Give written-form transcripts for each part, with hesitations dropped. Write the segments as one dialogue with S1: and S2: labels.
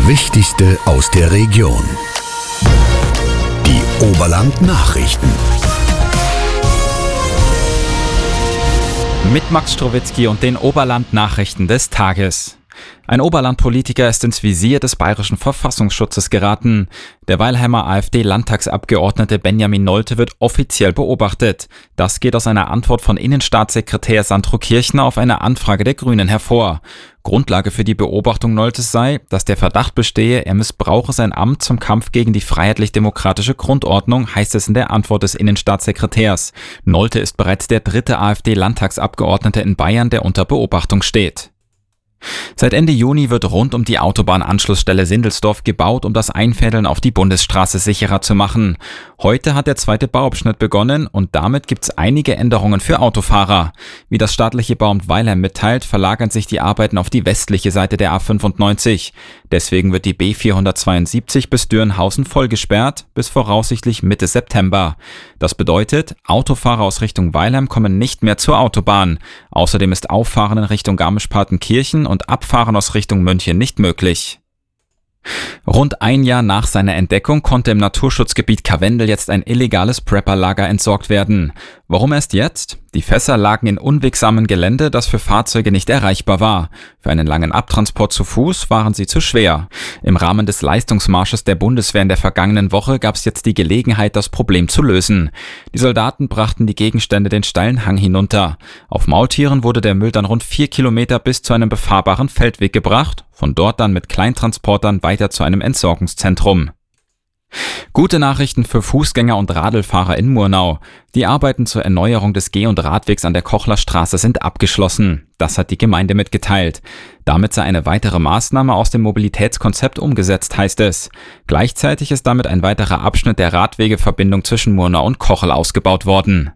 S1: Wichtigste aus der Region. Die Oberland-Nachrichten.
S2: Mit Max Strowitzki und den Oberland-Nachrichten des Tages. Ein Oberland-Politiker ist ins Visier des bayerischen Verfassungsschutzes geraten. Der Weilheimer AfD-Landtagsabgeordnete Benjamin Nolte wird offiziell beobachtet. Das geht aus einer Antwort von Innenstaatssekretär Sandro Kirchner auf eine Anfrage der Grünen hervor. Grundlage für die Beobachtung Noltes sei, dass der Verdacht bestehe, er missbrauche sein Amt zum Kampf gegen die freiheitlich-demokratische Grundordnung, heißt es in der Antwort des Innenstaatssekretärs. Nolte ist bereits der dritte AfD-Landtagsabgeordnete in Bayern, der unter Beobachtung steht. Seit Ende Juni wird rund um die Autobahnanschlussstelle Sindelsdorf gebaut, um das Einfädeln auf die Bundesstraße sicherer zu machen. Heute hat der zweite Bauabschnitt begonnen und damit gibt's einige Änderungen für Autofahrer. Wie das staatliche Bauamt Weilheim mitteilt, verlagern sich die Arbeiten auf die westliche Seite der A95. Deswegen wird die B472 bis Dürnhausen voll gesperrt, bis voraussichtlich Mitte September. Das bedeutet, Autofahrer aus Richtung Weilheim kommen nicht mehr zur Autobahn. Außerdem ist Auffahren in Richtung Garmisch-Partenkirchen und Abfahren aus Richtung München nicht möglich. Rund ein Jahr nach seiner Entdeckung konnte im Naturschutzgebiet Karwendel jetzt ein illegales Prepper-Lager entsorgt werden. Warum erst jetzt? Die Fässer lagen in unwegsamem Gelände, das für Fahrzeuge nicht erreichbar war. Für einen langen Abtransport zu Fuß waren sie zu schwer. Im Rahmen des Leistungsmarsches der Bundeswehr in der vergangenen Woche gab es jetzt die Gelegenheit, das Problem zu lösen. Die Soldaten brachten die Gegenstände den steilen Hang hinunter. Auf Maultieren wurde der Müll dann rund 4 Kilometer bis zu einem befahrbaren Feldweg gebracht, von dort dann mit Kleintransportern weiter zu einem Entsorgungszentrum. Gute Nachrichten für Fußgänger und Radlfahrer in Murnau. Die Arbeiten zur Erneuerung des Geh- und Radwegs an der Kochlerstraße sind abgeschlossen. Das hat die Gemeinde mitgeteilt. Damit sei eine weitere Maßnahme aus dem Mobilitätskonzept umgesetzt, heißt es. Gleichzeitig ist damit ein weiterer Abschnitt der Radwegeverbindung zwischen Murnau und Kochel ausgebaut worden.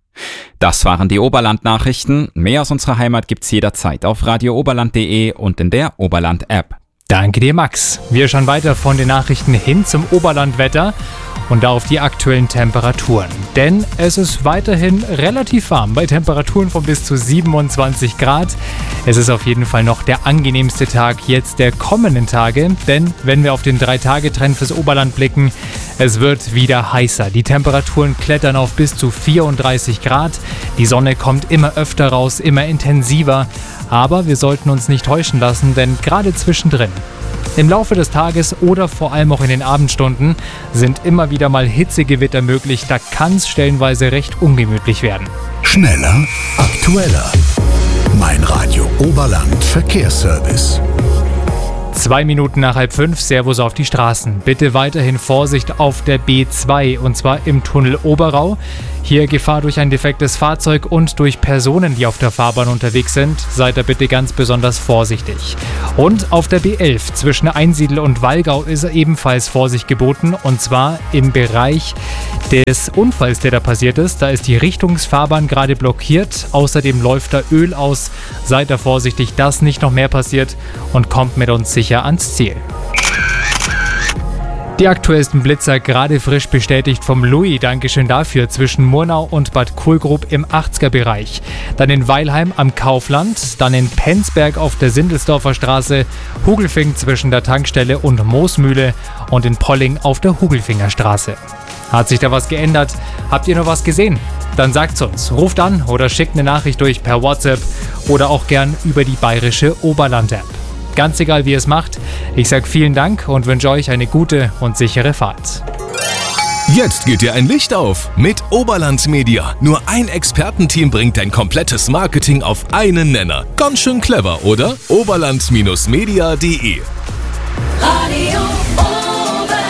S2: Das waren die Oberland-Nachrichten. Mehr aus unserer Heimat gibt's jederzeit auf radiooberland.de und in der Oberland-App.
S3: Danke dir, Max. Wir schauen weiter von den Nachrichten hin zum Oberlandwetter und da auf die aktuellen Temperaturen. Denn es ist weiterhin relativ warm bei Temperaturen von bis zu 27 Grad. Es ist auf jeden Fall noch der angenehmste Tag jetzt der kommenden Tage. Denn wenn wir auf den 3-Tage-Trend fürs Oberland blicken, es wird wieder heißer. Die Temperaturen klettern auf bis zu 34 Grad. Die Sonne kommt immer öfter raus, immer intensiver. Aber wir sollten uns nicht täuschen lassen, denn gerade zwischendrin, im Laufe des Tages oder vor allem auch in den Abendstunden, sind immer wieder mal Hitzegewitter möglich. Da kann es stellenweise recht ungemütlich werden.
S1: Schneller, aktueller. Mein Radio Oberland Verkehrsservice.
S3: 2 Minuten nach 4:30, Servus auf die Straßen. Bitte weiterhin Vorsicht auf der B2 und zwar im Tunnel Oberau. Hier Gefahr durch ein defektes Fahrzeug und durch Personen, die auf der Fahrbahn unterwegs sind. Seid da bitte ganz besonders vorsichtig. Und auf der B11 zwischen Einsiedl und Wallgau ist ebenfalls Vorsicht geboten und zwar im Bereich des Unfalls, der da passiert ist. Da ist die Richtungsfahrbahn gerade blockiert. Außerdem läuft da Öl aus. Seid da vorsichtig, dass nicht noch mehr passiert und kommt mit uns sicher ans Ziel. Die aktuellsten Blitzer gerade frisch bestätigt vom Louis, Dankeschön dafür, zwischen Murnau und Bad Kohlgrub im 80er-Bereich. Dann in Weilheim am Kaufland, dann in Penzberg auf der Sindelsdorfer Straße, Hugelfing zwischen der Tankstelle und Moosmühle und in Polling auf der Hugelfingerstraße. Hat sich da was geändert? Habt ihr noch was gesehen? Dann sagt's uns. Ruft an oder schickt eine Nachricht durch per WhatsApp oder auch gern über die bayerische Oberland-App. Ganz egal, wie ihr es macht, ich sage vielen Dank und wünsche euch eine gute und sichere Fahrt.
S4: Jetzt geht dir ein Licht auf mit Oberland Media. Nur ein Expertenteam bringt dein komplettes Marketing auf einen Nenner. Ganz schön clever, oder? Oberland-media.de
S5: Radio Oberland.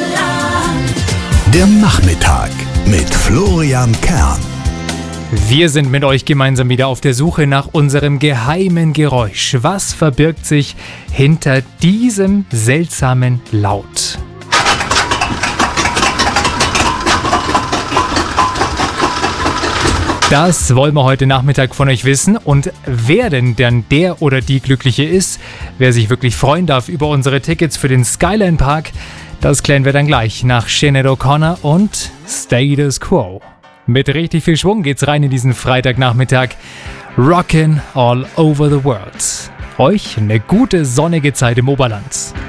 S1: Der Nachmittag mit Florian Kern.
S3: Wir sind mit euch gemeinsam wieder auf der Suche nach unserem geheimen Geräusch. Was verbirgt sich hinter diesem seltsamen Laut? Das wollen wir heute Nachmittag von euch wissen. Und wer denn dann der oder die Glückliche ist, wer sich wirklich freuen darf über unsere Tickets für den Skyline Park, das klären wir dann gleich nach Sinead O'Connor und Status Quo. Mit richtig viel Schwung geht's rein in diesen Freitagnachmittag. Rockin' all over the world. Euch eine gute sonnige Zeit im Oberland.